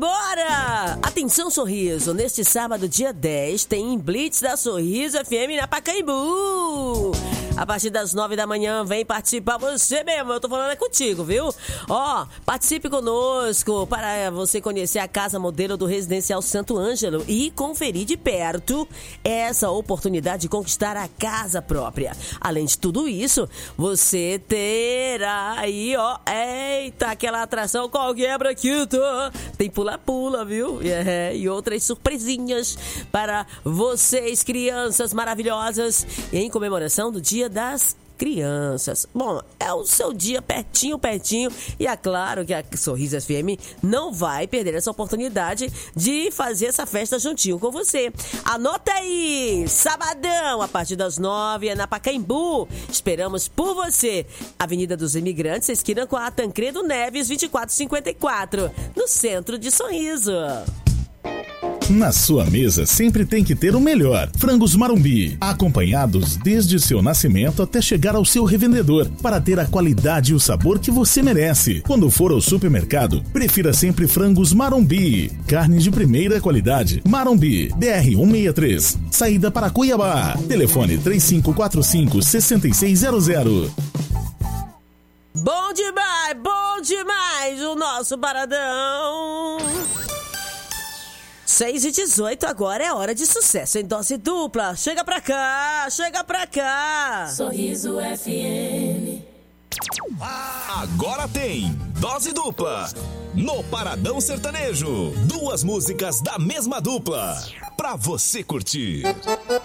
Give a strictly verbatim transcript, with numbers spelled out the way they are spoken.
bora! Atenção, Sorriso, neste sábado, dia dez, tem Blitz da Sorriso F M na Pacaembu. A partir das nove da manhã, vem participar você mesmo, eu tô falando é contigo, viu? Ó, participe conosco para você conhecer a casa modelo do Residencial Santo Ângelo e conferir de perto essa oportunidade de conquistar a casa própria. Além de tudo isso, você terá aí, ó, eita, aquela atração com quebra-quito. Tem pula-pula, viu? É, e outras surpresinhas para vocês, crianças maravilhosas, em comemoração do Dia das Crianças. Bom, é o seu dia pertinho, pertinho. E é claro que a Sorriso F M não vai perder essa oportunidade de fazer essa festa juntinho com você. Anota aí! Sabadão, a partir das nove, é na Pacaembu. Esperamos por você. Avenida dos Imigrantes, esquina com a Tancredo Neves, vinte e quatro cinquenta e quatro, no centro de Sorriso. Na sua mesa sempre tem que ter o melhor. Frangos Marumbi, acompanhados desde seu nascimento até chegar ao seu revendedor, para ter a qualidade e o sabor que você merece. Quando for ao supermercado, prefira sempre Frangos Marumbi. Carne de primeira qualidade. Marumbi, B R cento e sessenta e três. Saída para Cuiabá. Telefone três cinco quatro cinco, seis seis zero zero. Bom demais, bom demais o nosso paradão. seis e dezoito, agora é hora de sucesso em dose dupla. Chega pra cá, chega pra cá. Sorriso F M. Agora tem dose dupla no Paradão Sertanejo. Duas músicas da mesma dupla pra você curtir.